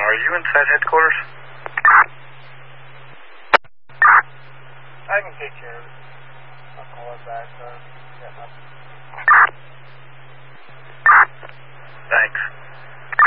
Are you inside headquarters? I can take care of it. I'll call her back. Yeah,